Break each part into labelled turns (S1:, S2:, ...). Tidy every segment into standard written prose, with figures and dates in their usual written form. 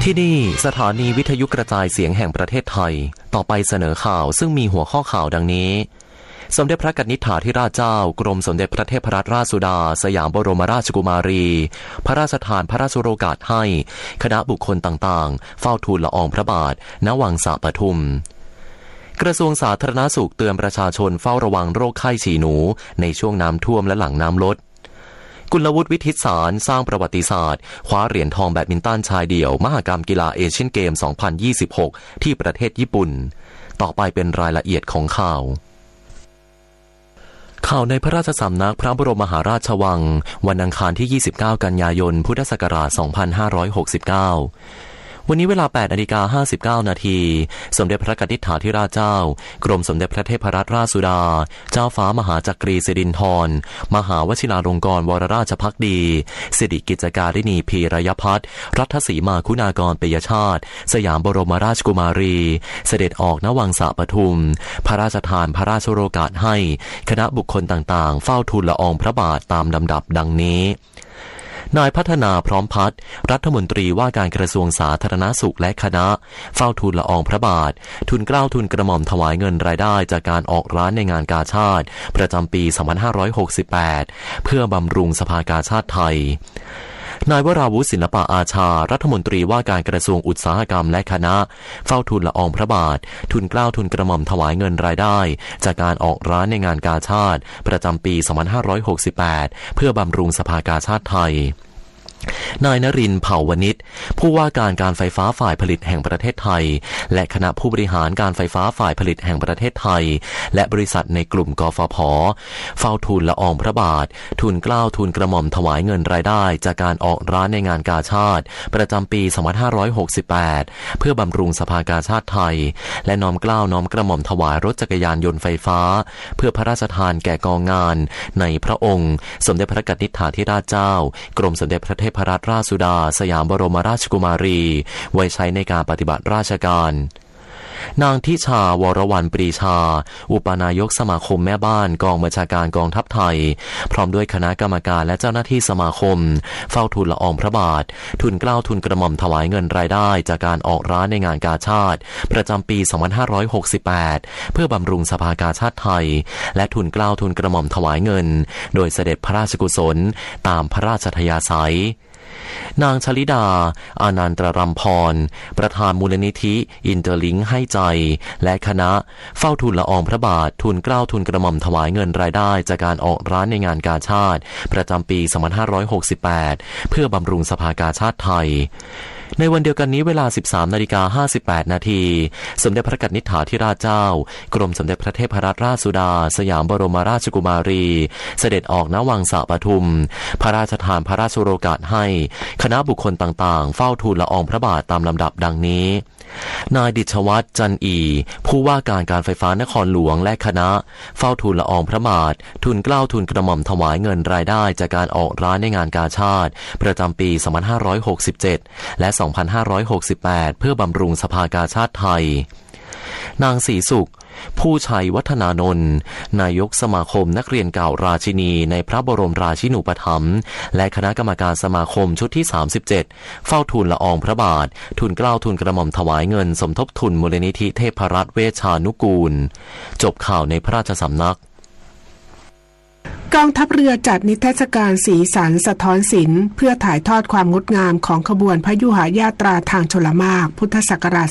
S1: ที่นี่สถานีวิทยุกระจายเสียงแห่งประเทศไทยต่อไปเสนอข่าวซึ่งมีหัวข้อข่าวดังนี้สมเด็จพระกนิษฐาธิราชเจ้ากรมสมเด็จพระเทพรัตนราชสุดาสยามบรมราชกุมารีพระราชทานพระราชโองการให้คณะบุคคลต่างๆเฝ้าทูลละอองพระบาทณวังสะปทุมกระทรวงสาธารณสุขเตือนประชาชนเฝ้าระวังโรคไข้ฉี่หนูในช่วงน้ำท่วมและหลังน้ำลดกุลวุฒิวิทิตสารสร้างประวัติศาสตร์คว้าเหรียญทองแบดมินตันชายเดี่ยวมหกรรมกีฬาเอเชียนเกม 2026 ที่ประเทศญี่ปุ่นต่อไปเป็นรายละเอียดของข่าวในพระราชสำนักพระบรมมหาราชวังวันอังคารที่ 29 กันยายน พุทธศักราช 2569วันนี้เวลา 8:59 น.สมเด็จพระกนิษฐาธิราชเจ้ากรมสมเด็จพระเทพรัตนราชสุดาเจ้าฟ้ามหาจักรีสิรินธรมหาวชิราลงกรณ์วรราชภักดีสิริกิจการิณีพีรยพัฒน์รัฐสีมาคุณากรปิยชาติสยามบรมราชกุมารีเสด็จออกณวังสะปทุมพระราชทานพระราชโองการให้คณะบุคคลต่างๆเฝ้าทูลละอองพระบาทตามลำดับดังนี้นายพัฒนาพร้อมพัฒน์รัฐมนตรีว่าการกระทรวงสาธารณสุขและคณะเฝ้าทูลละอองพระบาททุนเกล้าทุนกระหม่อมถวายเงินรายได้จากการออกร้านในงานกาชาดประจำปี 2568 เพื่อบำรุงสภากาชาดไทยนายวราวุฒิศิลปะอาชารัฐมนตรีว่าการกระทรวงอุตสาหกรรมและคณะเฝ้าทูลละอองพระบาททุนเกล้าทุนกระหม่อมถวายเงินรายได้จากการออกร้านในงานกาชาดประจำปี 2568 เพื่อบำรุงสภากาชาดไทยนายนรินทร์เผ่าวณิชผู้ว่าการการไฟฟ้าฝ่ายผลิตแห่งประเทศไทยและคณะผู้บริหารการไฟฟ้าฝ่ายผลิตแห่งประเทศไทยและบริษัทในกลุ่มกฟผ.เฝ้าทูลละอองพระบาททุนเกล้าทุนกระหม่อมถวายเงินรายได้จากการออกร้านในงานกาชาดประจำปี 2568 เพื่อบำรุงสภากาชาดไทยและน้อมเกล้าน้อมกระหม่อมถวายรถจักรยานยนต์ไฟฟ้าเพื่อพระราชทานแก่กองงานในพระองค์สมเด็จพระกนิษฐาธิราชเจ้ากรมสมเด็จพระเทพรัตนราชสุดาสยามบรมราชกุมารีไว้ใช้ในการปฏิบัติราชการนางทิชาวรวรรณปรีชาอุปนายกสมาคมแม่บ้านกองบัญชาการกองทัพไทยพร้อมด้วยคณะกรรมการและเจ้าหน้าที่สมาคมเฝ้าทูลละอองพระบาททุนเกล้าทุนกระหม่อมถวายเงินรายได้จากการออกร้านในงานกาชาดประจำปี 2568 เพื่อบำรุงสภากาชาดไทยและทุนเกล้าทุนกระหม่อมถวายเงินโดยเสด็จพระราชกุศลตามพระราชทยาศัยนางชลิดาอานันตรำพรประธานมูลนิธิอินเตอร์ลิงค์ให้ใจและคณะเฝ้าทูลละอองพระบาททุนเกล้าทุนกระหม่อมถวายเงินรายได้จากการออกร้านในงานกาชาดประจำปี 2568 เพื่อบำรุงสภากาชาดไทยในวันเดียวกันนี้เวลา 13:58 น.สมเด็จพระกนิษฐาธิราชเจ้ากรมสมเด็จพระเทพรัตนราชสุดาสยามบรมราชกุมารีเสด็จออกณวังสะปทุมพระราชทานพระราชโองการให้คณะบุคคลต่างๆเฝ้าทูลละอองพระบาทตามลำดับดังนี้นายดิษฐวัฒน์จันอีผู้ว่าการการไฟฟ้านครหลวงและคณะเฝ้าทูลละอองพระบาททุนเกล้าทุนกระหม่อมถวายเงินรายได้จากการออกร้านในงานกาชาดประจำปี 2567 และ 2568 เพื่อบำรุงสภากาชาดไทยนางศรีสุขผู้ชัยวัฒนานนท์นายกสมาคมนักเรียนเก่าราชินีในพระบรมราชินูปถัมภ์และคณะกรรมการสมาคมชุดที่ 37 เฝ้าทูลละอองพระบาททุนเกล้าทุนกระหม่อมถวายเงินสมทบทุนมูลนิธิเทพรัตน์เวชชานุกูลจบข่าวในพระราชสำนัก
S2: กองทัพเรือจัดนิทรรศการสีสันสะท้อนศิลป์เพื่อถ่ายทอดความงดงามของขบวนพยุหญาตราทางชลมารพุทธศักราช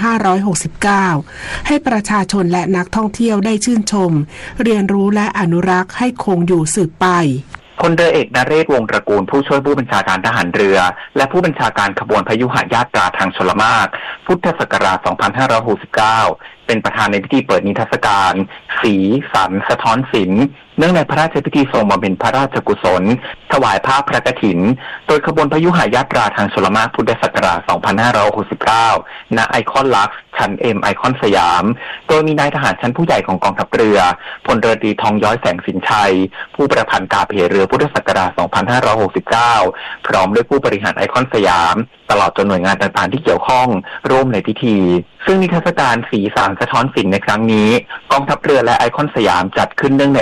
S2: 2569 ให้ประชาชนและนักท่องเที่ยวได้ชื่นชมเรียนรู้และอนุรักษ์ให้คงอยู่สืบไป
S3: พลเรือเอกนเรศวงศ์ตระกูลผู้ช่วยผู้บัญชาการทหารเรือและผู้บัญชาการขบวนพยุหญาตราทางชลมารพุทธศักราช 2569 เป็นประธานในพิธีเปิดนิทรรศการสีสันสะท้อนศิลป์เนื่องในพระราชพิธีทรงบำเพ็ญพระราชกุศลถวายผ้าพระกฐินโดยขบวนพยุหญาตราทางชลมารพุทธศักราช 2569 ณ ไอคอนลักซ์ชั้น M ไอคอนสยามโดยมีนายทหารชั้นผู้ใหญ่ของกองทัพเรือพลเรือตรีทองย้อยแสงสินชัยผู้ประพันธ์กาเพเรือพุทธศักราช 2569 พร้อมด้วยผู้บริหารไอคอนสยามตลอดจนหน่วยงานต่างๆที่เกี่ยวข้องร่วมในพิธีซึ่งนิทรรศการสีสันสะท้อนศิลป์ในครั้งนี้กองทัพเรือและไอคอนสยามจัดขึ้นเนื่องในโอกาสพระ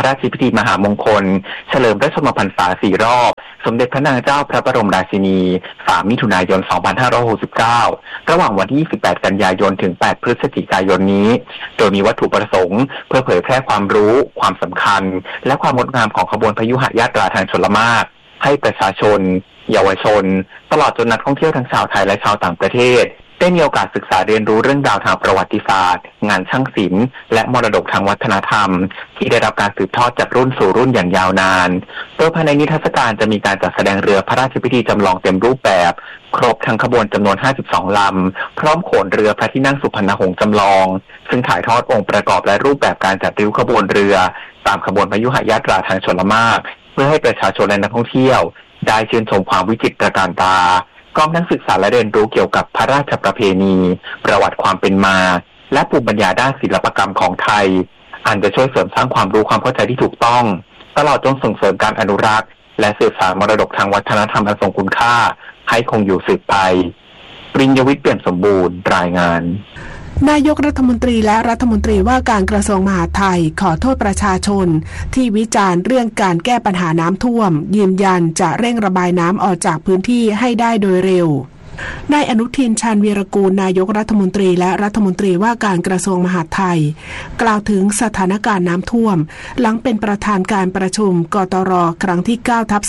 S3: ราชพิธีมหามงคลเฉลิมพระชนมพรรษา4 รอบสมเด็จพระนางเจ้าพระบรมราชินี3 มิถุนายน 2569ระหว่างวันที่28 กันยายนถึง 8 พฤศจิกายนนี้โดยมีวัตถุประสงค์เพื่อเผยแพร่ความรู้ความสำคัญและความงดงามของขบวนพยุหญาตราทางชลมารให้ประชาชนเยาวชนตลอดจนนักท่องเที่ยวทั้งชาวไทยและชาวต่างประเทศได้มีโอกาสศึกษาเรียนรู้เรื่องราวทางประวัติศาสตร์งานช่างศิลป์และมรดกทางวัฒนธรรมที่ได้รับการสืบทอดจากรุ่นสู่รุ่นอย่างยาวนานโดยภายในนิทรรศการจะมีการจัดแสดงเรือพระราชพิธีจำลองเต็มรูปแบบครบทั้งขบวนจำนวน52 ลำพร้อมโขนเรือพระที่นั่งสุพรรณหงส์จำลองซึ่งถ่ายทอดองค์ประกอบและรูปแบบการจัดริ้วขบวนเรือตามขบวนพยุหญาตราทางชลมารเพื่อให้ประชาชนและนักท่องเที่ยวได้ชื่นชมความวิจิตรการตากรมทั้งศึกษาและเรียนรู้เกี่ยวกับพระราชประเพณีประวัติความเป็นมาและภูมิปัญญาด้านศิลปกรรมของไทยอันจะช่วยเสริมสร้างความรู้ความเข้าใจที่ถูกต้องตลอดจนส่งเสริมการอนุรักษ์และสืบสานมรดกทางวัฒนธรรมอันทรงคุณค่าให้คงอยู่สืบไปปริญญวิทย์เปี่ยมสมบูรณ์รายงาน
S2: นายกรัฐมนตรีและรัฐมนตรีว่าการกระทรวงมหาดไทยขอโทษประชาชนที่วิจารณ์เรื่องการแก้ปัญหาน้ำท่วมยืนยันจะเร่งระบายน้ำออกจากพื้นที่ให้ได้โดยเร็วนายอนุทินชาญวีรกูลนายกรัฐมนตรีและรัฐมนตรีว่าการกระทรวงมหาดไทยกล่าวถึงสถานการณ์น้ำท่วมหลังเป็นประธานการประชุมกตร.ครั้งที่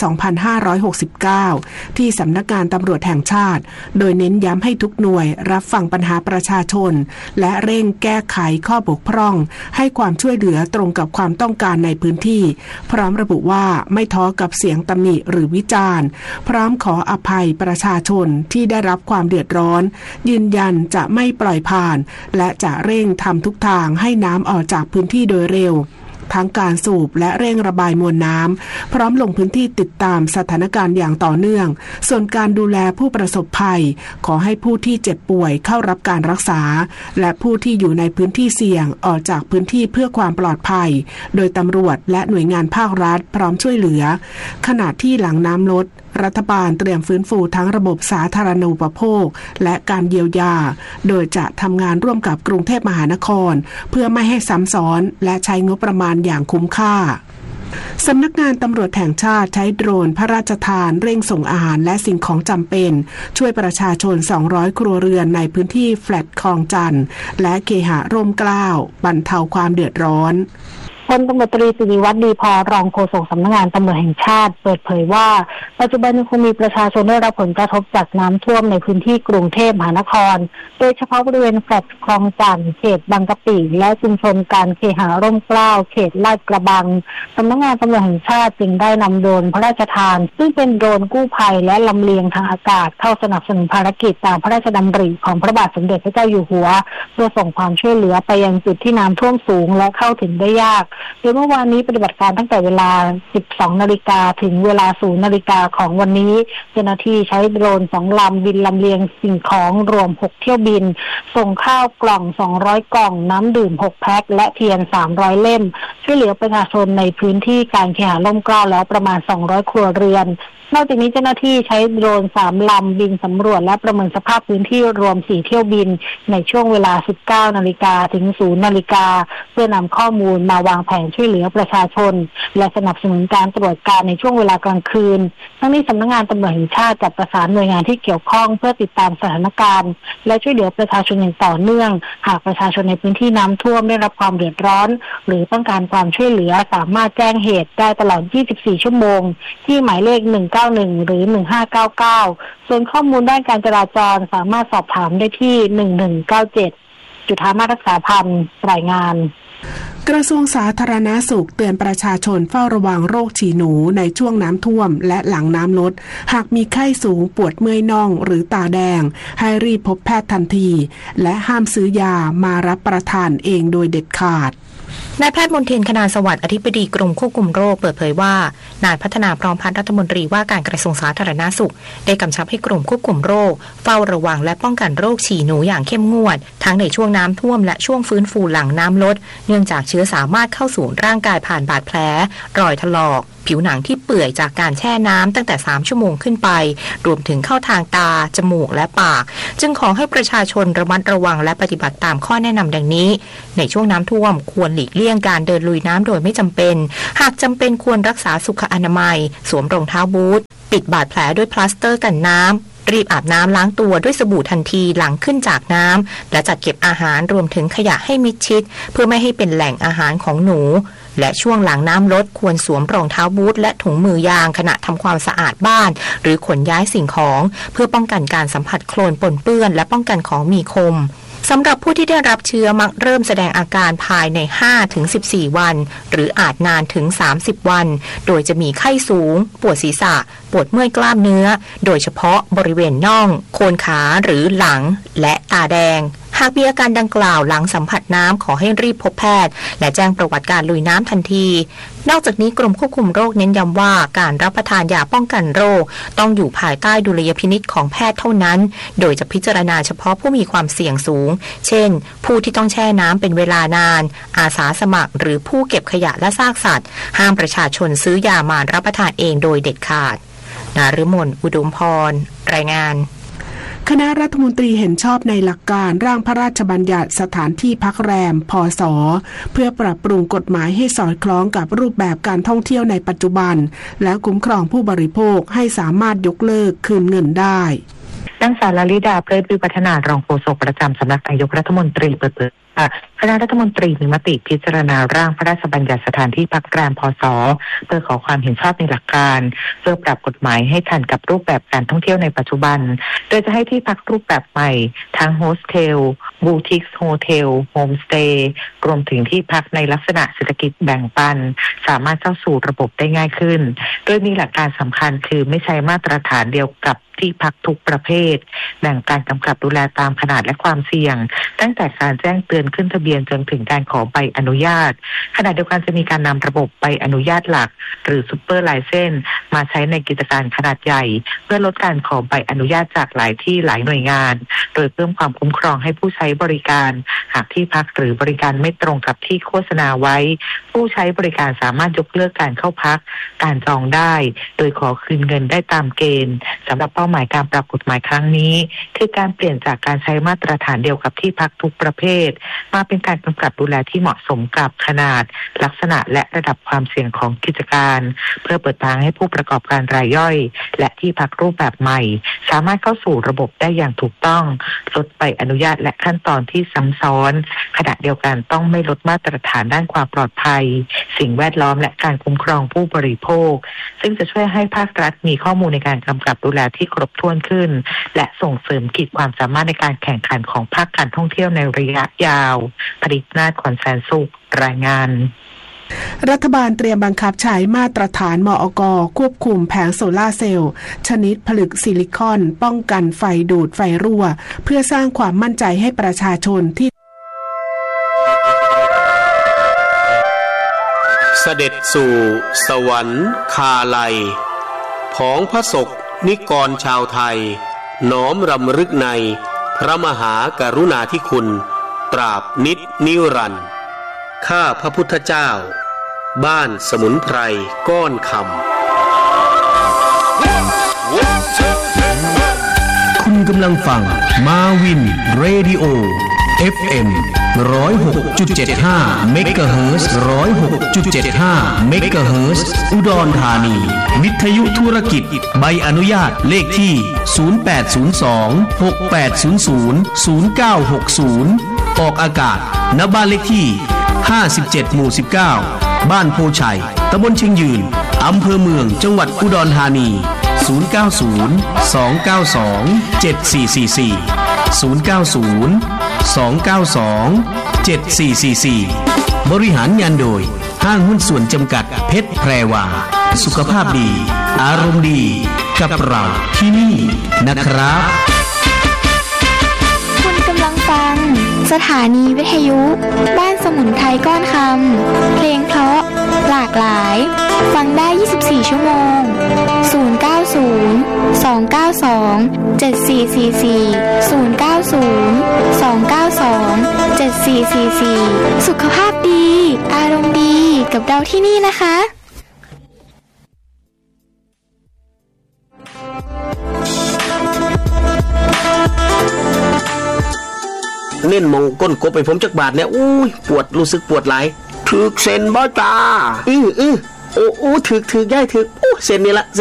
S2: 9/2569 ที่สำนักงานตำรวจแห่งชาติโดยเน้นย้ำให้ทุกหน่วยรับฟังปัญหาประชาชนและเร่งแก้ไขข้อบกพร่องให้ความช่วยเหลือตรงกับความต้องการในพื้นที่พร้อมระบุว่าไม่ท้อกับเสียงตำหนิหรือวิจารณ์พร้อมขออภัยประชาชนที่ได้รับความเดือดร้อนยืนยันจะไม่ปล่อยผ่านและจะเร่งทำทุกทางให้น้ำออกจากพื้นที่โดยเร็วทั้งการสูบและเร่งระบายมวลน้ำพร้อมลงพื้นที่ติดตามสถานการณ์อย่างต่อเนื่องส่วนการดูแลผู้ประสบภัยขอให้ผู้ที่เจ็บป่วยเข้ารับการรักษาและผู้ที่อยู่ในพื้นที่เสี่ยงออกจากพื้นที่เพื่อความปลอดภัยโดยตำรวจและหน่วยงานภาครัฐพร้อมช่วยเหลือขณะที่หลังน้ำลดรัฐบาลเตรียมฟื้นฟูทั้งระบบสาธารณูปโภคและการเยียวยาโดยจะทำงานร่วมกับกรุงเทพมหานครเพื่อไม่ให้ซ้ำซ้อนและใช้งบประมาณอย่างคุ้มค่าสำนักงานตำรวจแห่งชาติใช้โดรนพระราชทานเร่งส่งอาหารและสิ่งของจำเป็นช่วยประชาชน200ครัวเรือนในพื้นที่แฟลตคลองจันทน์และเคหะร่มเกล้าบรรเทาความเดือดร้อนพลตำรวจตรีสิริวัฒน์ดีพอรองโฆษกสำนักงานตำรวจแห่งชาติเปิดเผยว่าปัจจุบันยังคงมีประชาชนได้รับผลกระทบจากน้ำท่วมในพื้นที่กรุงเทพมหานครโดยเฉพาะบริเวณแฟลตคลองจันทน์เขตบางกะปิและชุมชนการเคหะร่มเกล้าเขตลาดกระบังสำนักงานตำรวจแห่งชาติจึงได้นำโดรนพระราชทานซึ่งเป็นโดรนกู้ภัยและลำเลียงทางอากาศเข้าสนับสนุนภารกิจตามพระราชดำริของพระบาทสมเด็จพระเจ้าอยู่หัวเพื่อส่งความช่วยเหลือไปยังจุดที่น้ำท่วมสูงและเข้าถึงได้ยากโดยเมื่อวานนี้ปฏิบัติการตั้งแต่เวลา 12 นาฬิกาถึงเวลา 0 นาฬิกาของวันนี้เจ้าหน้าที่ใช้โดรน2 ลำบินลำเลียงสิ่งของรวม6 เที่ยวบินส่งข้าวกล่อง200 กล่องน้ำดื่ม6 แพ็คและเทียน300 เล่มช่วยเหลือประชาชนในพื้นที่การเคหะร่มเกล้าแล้วประมาณ200ครัวเรือนนอกจากนี้เจ้าหน้าที่ใช้โดรน3 ลำบินสำรวจและประเมินสภาพพื้นที่รวม4 เที่ยวบินในช่วงเวลา 19 นาฬิกาถึง 0 นาฬิกาเพื่อนำข้อมูลมาวางแผนช่วยเหลือประชาชนและสนับสนุนการตรวจการในช่วงเวลากลางคืนทั้งนี้สำนักงานตำรวจแห่งชาติจัดประสานหน่วยงานที่เกี่ยวข้องเพื่อติดตามสถานการณ์และช่วยเหลือประชาชนอย่างต่อเนื่องหากประชาชนในพื้นที่น้ำท่วมได้รับความเดือดร้อนหรือต้องการความช่วยเหลือสามารถแจ้งเหตุได้ตลอด 24 ชั่วโมงที่หมายเลข 191 หรือ 1599 ส่วนข้อมูลด้านการจราจรสามารถสอบถามได้ที่ 1197 จุฑามาศรักษาพันธ์รายงานกระทรวงสาธารณสุขเตือนประชาชนเฝ้าระวังโรคฉี่หนูในช่วงน้ำท่วมและหลังน้ำลดหากมีไข้สูงปวดเมื่อยน่องหรือตาแดงให้รีบพบแพทย์ทันทีและห้ามซื้อยามารับประทานเองโดยเด็ดขาด
S4: นายแพทย์มนเทียน คณาสวัสดิ์อธิบดีกรมควบคุมโรคเปิดเผยว่านายพัฒนาพร้อมพัฒน์รัฐมนตรีว่าการกระทรวงสาธารณสุขได้กำชับให้กรมควบคุมโรคเฝ้าระวังและป้องกันโรคฉี่หนูอย่างเข้มงวดทั้งในช่วงน้ำท่วมและช่วงฟื้นฟูหลังน้ำลดเนื่องจากเชื้อสามารถเข้าสู่ร่างกายผ่านบาดแผลรอยถลอกผิวหนังที่เปื่อยจากการแช่น้ำตั้งแต่3ชั่วโมงขึ้นไปรวมถึงเข้าทางตาจมูกและปากจึงขอให้ประชาชนระมัดระวังและปฏิบัติตามข้อแนะนำดังนี้ในช่วงน้ำท่วมควรหลีกเลี่ยงการเดินลุยน้ำโดยไม่จำเป็นหากจำเป็นควรรักษาสุขอนามัยสวมรองเท้าบูทปิดบาดแผลด้วยพลาสเตอร์กันน้ำรีบอาบน้ำล้างตัวด้วยสบู่ทันทีหลังขึ้นจากน้ำและจัดเก็บอาหารรวมถึงขยะให้มิดชิดเพื่อไม่ให้เป็นแหล่งอาหารของหนูและช่วงหลังน้ำลดควรสวมรองเท้าบูทและถุงมือยางขณะทำความสะอาดบ้านหรือขนย้ายสิ่งของเพื่อป้องกันการสัมผัสโคลนปนเปื้อนและป้องกันของมีคมสำหรับผู้ที่ได้รับเชื้อมักเริ่มแสดงอาการภายใน 5-14 วันหรืออาจนานถึง30วันโดยจะมีไข้สูงปวดศีรษะปวดเมื่อยกล้ามเนื้อโดยเฉพาะบริเวณน่องโคนขาหรือหลังและตาแดงหากมีอาการดังกล่าวหลังสัมผัสน้ำขอให้รีบพบแพทย์และแจ้งประวัติการลุยน้ำทันทีนอกจากนี้กรมควบคุมโรคเน้นย้ำว่าการรับประทานยาป้องกันโรคต้องอยู่ภายใต้ดุลยพินิจของแพทย์เท่านั้นโดยจะพิจารณาเฉพาะผู้มีความเสี่ยงสูงเช่นผู้ที่ต้องแช่น้ำเป็นเวลานานอาสาสมัครหรือผู้เก็บขยะและซากสัตว์ห้ามประชาชนซื้อยามารับประทานเองโดยเด็ดขาดนฤมล อุดมพรรายงาน
S2: คณะรัฐมนตรีเห็นชอบในหลักการร่างพระราชบัญญัติสถานที่พักแรมพ.ศ.เพื่อปรับปรุงกฎหมายให้สอดคล้องกับรูปแบบการท่องเที่ยวในปัจจุบันและคุ้มครองผู้บริโภคให้สามารถยกเลิกคืนเงินได้
S5: นางสาวลลิดา เพลิดวิวัฒนารองโฆษกประจำสำนักนายกรัฐมนตรีเปิดเผยคณะรัฐมนตรีมีมติพิจารณาร่างพระราชบัญญัติสถานที่พักแรมพ.ศ.เพื่อขอความเห็นชอบในหลักการเพื่อปรับกฎหมายให้ทันกับรูปแบบการท่องเที่ยวในปัจจุบันโดยจะให้ที่พักรูปแบบใหม่ทั้งโฮสเทลบูติกโฮเทลโฮมสเตย์รวมถึงที่พักในลักษณะเศรษฐกิจแบ่งปันสามารถเข้าสู่ระบบได้ง่ายขึ้นโดยมีหลักการสำคัญคือไม่ใช้มาตรฐานเดียวกับที่พักทุกประเภทแบ่งการกำกับดูแลตามขนาดและความเสี่ยงตั้งแต่การแจ้งเตือนขึ้นทะเบียนจนถึงการขอใบอนุญาตขณะเดียวกันจะมีการนำระบบใบอนุญาตหลักหรือซุปเปอร์ไลเซนส์มาใช้ในกิจการขนาดใหญ่เพื่อลดการขอใบอนุญาตจากหลายที่หลายหน่วยงานโดยเพิ่มความคุ้มครองให้ผู้ใช้บริการหากที่พักหรือบริการไม่ตรงกับที่โฆษณาไว้ผู้ใช้บริการสามารถยกเลิกการเข้าพักการจองได้โดยขอคืนเงินได้ตามเกณฑ์สำหรับเป้าหมายการปรับกฎหมายครั้งนี้คือการเปลี่ยนจากการใช้มาตรฐานเดียวกับที่พักทุกประเภทมาเป็นการกำกับดูแลที่เหมาะสมกับขนาดลักษณะและระดับความเสี่ยงของกิจการเพื่อเปิดทางให้ผู้ประกอบการรายย่อยและที่พักรูปแบบใหม่สามารถเข้าสู่ระบบได้อย่างถูกต้องลดใบอนุญาตและขั้นตอนที่ซ้ำซ้อนขณะเดียวกันต้องไม่ลดมาตรฐานด้านความปลอดภัยสิ่งแวดล้อมและการคุ้มครองผู้บริโภคซึ่งจะช่วยให้ภาครัฐมีข้อมูลในการกำกับดูแลที่ครบถ้วนขึ้นและส่งเสริมขีดความสามารถในการแข่งขันของภาคการท่องเที่ยวในระยะยาวผลิตนาฏ ขวัญแสนสุขรายงาน
S2: รัฐบาลเตรียมบังคับใช้มาตรฐานมอก.ควบคุมแผงโซล่าร์เซลล์ชนิดผลึกซิลิคอนป้องกันไฟดูดไฟรั่วเพื่อสร้างความมั่นใจให้ประชาชนที่
S6: เสด็จสู่สวรรค์คาลัยของพระศกนิกรชาวไทยน้อมรำลึกในพระมหากรุณาธิคุณตราบนิจนิรันดร์ข้าพระพุทธเจ้าบ้านสมุนไพรก้อนค
S7: ำคุณกำลังฟังมาวินเรดิโอ FM 106.75 เมกะเฮิรตซ์ 106.75 เมกะเฮิรตซ์อุดรธานีวิทยุธุรกิจใบอนุญาตเลขที่0802-6800-0960ออกอากาศณบ้านเลขที่57หมู่19บ้านโพชัยตำบลเชียงยืนอำเภอเมืองจังหวัดอุดรธานี090-292-7444 บริหารงานโดยห้างหุ้นส่วนจำกัดเพชรแพรวาสุขภาพดีอารมณ์ดีกับเราที่นี่นะครับ
S8: คุณกำลังฟังสถานีวิทยุบ้านสมุนไพรก้อนคำเพลงเพราะหลากหลายฟังได้24ชั่วโมง090-292-7444 090-292-7444สุขภาพดีอารมณ์ดีกับเราที่นี่นะคะ
S6: เน้นมองก้นกบไปผมจักบาทเนี่ยอุ้ยปวดรู้สึกปวดหลายถึกเส้นบ่จ้าโอ้ถึกย่ายถึกโอ้เส้นนี้ละ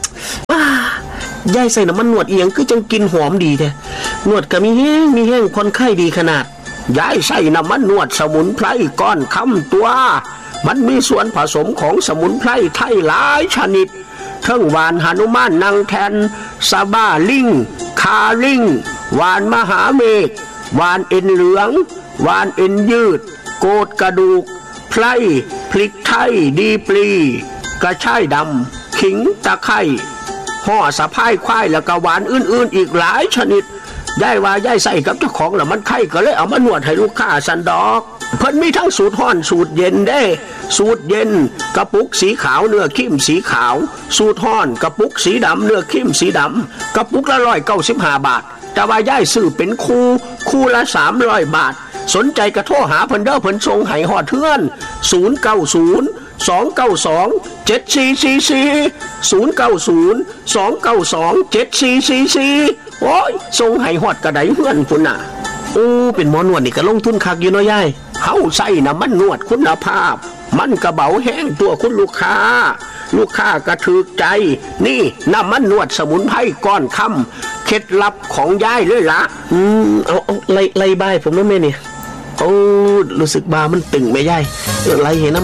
S6: ย่ายใส่น้ำมันนวดเอียงคือจังกินหอมดีแท้นวดก็มีแห้งคนไข้ดีขนาดย่ายใส่น้ำมันนวดสมุนไพรก้อนคำตัวมันมีส่วนผสมของสมุนไพรไทยหลายชนิดทั้งหวานหนุมานนางแทนซาบ้าลิงคาลิงหวานมหาเมฆหวานเอ็นเหลืองหวานเอ็นยืดโกดกระดูกไพรพริกไทยดีปลีกระชายดำขิงตะไคร้ห่อสะพายควายแล้วก็หวานอื่นๆอีกหลายชนิดย่ายว่าย่ายใส่กับเจ้าของแล้วมันไข้ก็เลยเอามานวดให้ลูกค้าสันดอกเพิ่นมีทั้งสูตรร้อนสูตรเย็นได้สูตรเย็นกระปุกสีขาวเนื้อเข้มสีขาวสูตรร้อนกระปุกสีดำเนื้อเข้มสีดำกระปุกละ195 บาทแต่ว่าย่ายซื้อเป็นคู่ละ300 บาทสนใจกระโทรหาเพิ่นเด้อเพิ่นส่งให้ฮอดเทือน090-292-7444 โอ้ยส่งให้ฮอดกระไดเฮือนพุ่นน่ะโอ้เป็นหมอนวดนี่ก็ลงทุนคักอยู่เนาะยายเฮาใส่น้ำมันนวดคุณภาพมันกระเบาแห้งตัวคุณลูกค้าก็ถูกใจนี่น้ำมันนวดสมุนไพรก้อนคำเคล็ดลับของยายเลยล่ะเอาไล่บ้ายผมแล้วแม่นี่โอ้รู้สึกบามันตึงแม่ยายไล่เห็นนะ